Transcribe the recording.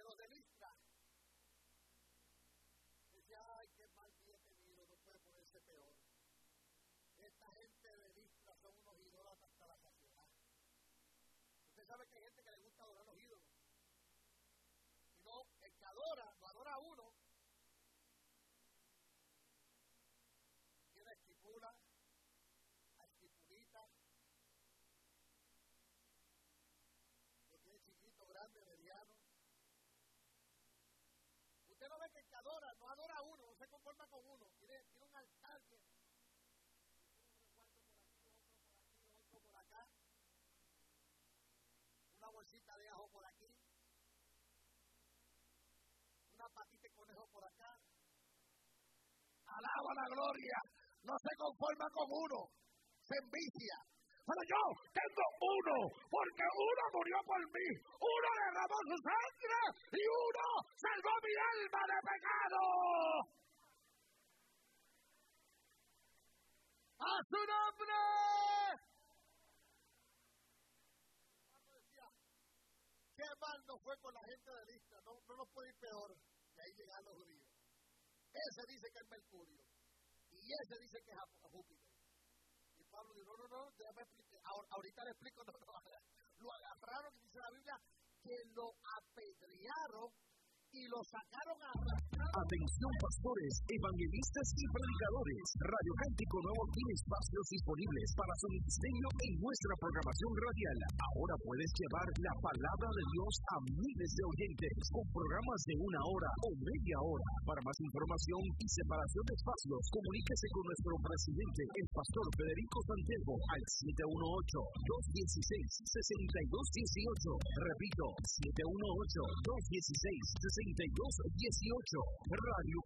los de Listra. Decía, ay, qué mal día he tenido, no puede ponerse peor. Esta gente de Listra son unos idólatras hasta la saciedad. Usted sabe que hay gente que le gusta adorar a los ídolos. Y no, el que adora, lo adora a uno. Tiene estipula, a estipulita. Lo tiene chiquito, grande, mediano. Usted no ve que el que adora, no adora a uno, no se conforma con uno. Tiene un altar que otro por acá, una bolsita de ajo por aquí, una patita de conejo por acá. Alaba la gloria, no se conforma con uno, se envicia. Pero yo tengo uno, porque uno murió por mí, uno derramó su sangre y uno salvó mi alma de pecado. ¡A su nombre! Qué mal nos fue con la gente de Listra, no nos puede ir peor. Y ahí llegan los judíos. Ese dice que es Mercurio, y ese dice que es Júpiter. Y Pablo dijo, no, déjame explicar. Ahorita le explico, lo agarraron y dice la Biblia que lo apedrearon y lo sacaron a arrastrar. Atención pastores, evangelistas y predicadores. Radio Cántico Nuevo tiene espacios disponibles para su ministerio en nuestra programación radial. Ahora puedes llevar la palabra de Dios a miles de oyentes con programas de 1 hora o media hora. Para más información y separación de espacios, comuníquese con nuestro presidente, el pastor Federico Santiago, al 718-216-6218. Repito, 718-216-6218. Radio